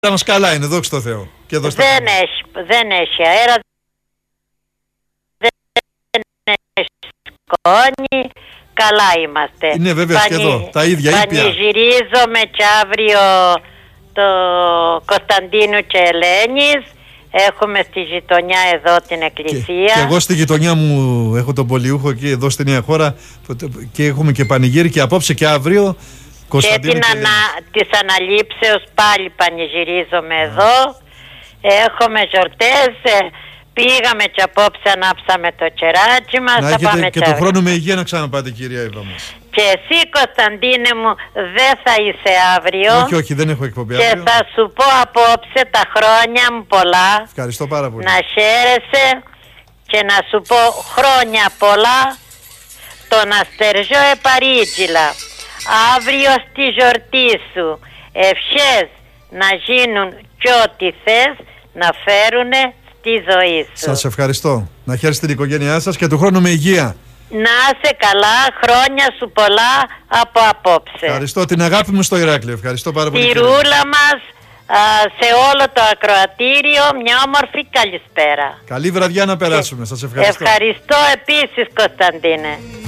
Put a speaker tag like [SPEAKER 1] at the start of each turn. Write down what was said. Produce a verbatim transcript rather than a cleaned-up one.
[SPEAKER 1] μας καλά είναι, δόξα τω Θεώ. Και εδώ στα
[SPEAKER 2] δεν, έχει, δεν έχει αέρα, δεν έχει σκόνη, καλά είμαστε.
[SPEAKER 1] Είναι βέβαια Πανι... και εδώ, τα ίδια ήπια.
[SPEAKER 2] Πανηγυρίζομαι και αύριο το Κωνσταντίνου και Ελένης. Έχουμε στη γειτονιά εδώ την εκκλησία.
[SPEAKER 1] Και, και εγώ στη γειτονιά μου έχω τον Πολιούχο εκεί εδώ στη Νέα Χώρα και έχουμε και πανηγύρι και απόψε και αύριο.
[SPEAKER 2] Και την ανα, της αναλήψεως πάλι πανηγυρίζομαι ah. εδώ. Έχουμε γιορτές. Πήγαμε και απόψε ανάψαμε το κεράκι μας.
[SPEAKER 1] Να
[SPEAKER 2] θα
[SPEAKER 1] έχετε
[SPEAKER 2] πάμε
[SPEAKER 1] και το χρόνο με υγεία να ξαναπάτε, κυρία Εύα μας.
[SPEAKER 2] Και εσύ, Κωνσταντίνε μου, δεν θα είσαι αύριο.
[SPEAKER 1] Όχι, όχι, δεν έχω εκπομπή
[SPEAKER 2] και
[SPEAKER 1] αύριο.
[SPEAKER 2] Θα σου πω απόψε τα χρόνια μου πολλά.
[SPEAKER 1] Ευχαριστώ πάρα πολύ.
[SPEAKER 2] Να χαίρεσαι και να σου πω χρόνια πολλά. Τον Αστερζό Επαρίτζιλα. Αύριο στη γιορτή σου ευχές να γίνουν κι ό,τι θες να φέρουνε στη ζωή σου.
[SPEAKER 1] Σας ευχαριστώ. Να χαίρεστε την οικογένειά σας και του χρόνου με υγεία.
[SPEAKER 2] Να είσαι καλά, χρόνια σου πολλά από απόψε.
[SPEAKER 1] Ευχαριστώ, την αγάπη μου στο Ηράκλειο. Ευχαριστώ πάρα πολύ.
[SPEAKER 2] Τη ρούλα μας α, σε όλο το ακροατήριο, μια όμορφη καλησπέρα.
[SPEAKER 1] Καλή βραδιά να περάσουμε. Σας ευχαριστώ.
[SPEAKER 2] Ευχαριστώ επίσης, Κωνσταντίνε.